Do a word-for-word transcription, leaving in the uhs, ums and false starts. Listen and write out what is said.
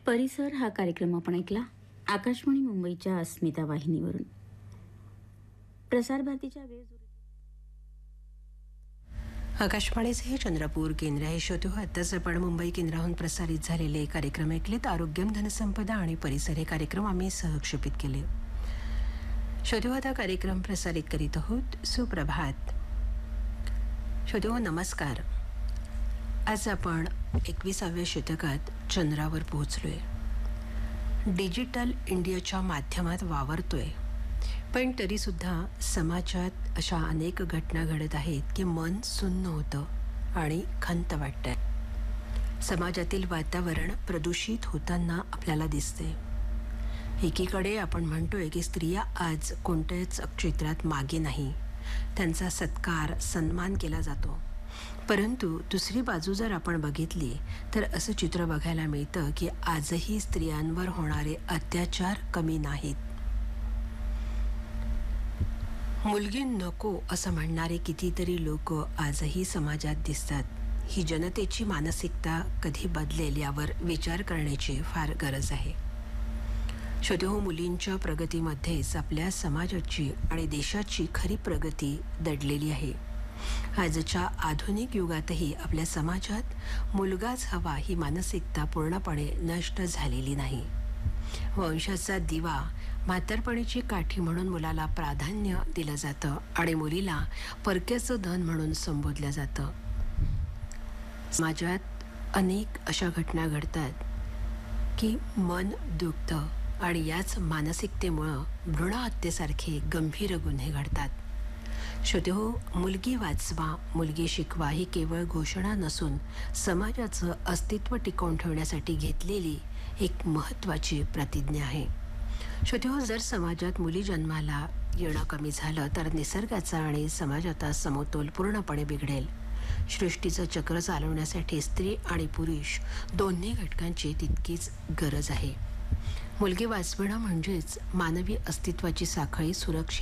परिसर हा कार्यक्रम आपण ऐकला आकाशवाणी मुंबईच्या अस्मिता वाहिनीवरून. प्रसार भारतीच्या वेळ आकाशवाणीचे चंद्रपूर केंद्र हे श्रोते हो. आत्ताच आपण मुंबई केंद्राहून प्रसारित झालेले कार्यक्रम ऐकलेत. आरोग्यम, धनसंपदा आणि परिसर हे कार्यक्रम आम्ही सहक्षेपित केले. श्रोते हो, आता कार्यक्रम प्रसारित करीत आहोत. सुप्रभात श्रोते हो, नमस्कार. आज आपण एकविसाव्या शतकात चंद्रावर पोहोचलोय. डिजिटल इंडियाच्या माध्यमात वावरतोय, पण तरीसुद्धा समाजात अशा अनेक घटना घडत आहेत की मन सुन्न होतं आणि खंत वाटतंय. समाजातील वातावरण प्रदूषित होताना आपल्याला दिसते. एकीकडे आपण म्हणतोय की स्त्रिया आज कोणत्याच क्षेत्रात मागे नाही, त्यांचा सत्कार सन्मान केला जातो. परंतु दुसरी बाजू जर आपण बघितली तर असं चित्र बघायला मिळतं की आजही स्त्रियांवर होणारे अत्याचार कमी नाहीत. मुलगी नको असं म्हणणारे कितीतरी लोक आजही समाजात दिसतात. ही जनतेची मानसिकता कधी बदलेल यावर विचार करण्याची फार गरज आहे. श्रोते हो, मुलींच्या प्रगतीमध्येच आपल्या समाजाची आणि देशाची खरी प्रगती दडलेली आहे. आजच्या आधुनिक युगातही आपल्या समाजात मुलगाच हवा ही मानसिकता पूर्णपणे नष्ट झालेली नाही. वंशाचा दिवा, म्हातारपणीची काठी म्हणून मुलाला प्राधान्य दिलं जातं आणि मुलीला परक्याचं धन म्हणून संबोधलं जातं. समाजात अनेक अशा घटना घडतात की मन दुखतं आणि याच मानसिकतेमुळं भ्रूणहत्येसारखे गंभीर गुन्हे घडतात. श्रोते हो, मुलगी वाचवा, मुलगी शिकवा ही केवळ घोषणा नसून समाजाचं अस्तित्व टिकवून ठेवण्यासाठी घेतलेली एक महत्त्वाची प्रतिज्ञा आहे. श्रोते हो, जर समाजात मुली जन्माला येणं कमी झालं तर निसर्गाचा आणि समाजाचा समतोल पूर्णपणे बिघडेल. सृष्टीचं चक्र चालवण्यासाठी स्त्री आणि पुरुष दोन्ही घटकांची तितकीच गरज आहे. मुलगी वाचवणं म्हणजेच मानवी अस्तित्वाची साखळी सुरक्षित